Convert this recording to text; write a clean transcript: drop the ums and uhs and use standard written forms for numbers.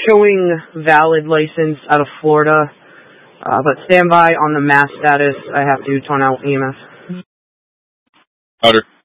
showing valid license out of Florida, but stand by on the mass status. I have to turn out EMS. Outer.